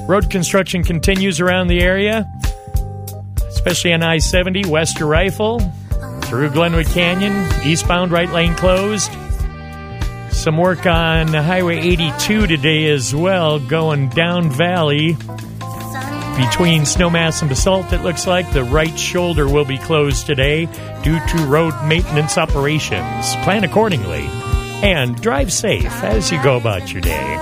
Road construction continues around the area, especially on I-70, west to Rifle, through Glenwood Canyon, eastbound right lane closed. Some work on Highway 82 today as well, going down valley between Snowmass and Basalt. It looks like the right shoulder will be closed today due to road maintenance operations. Plan accordingly and drive safe as you go about your day.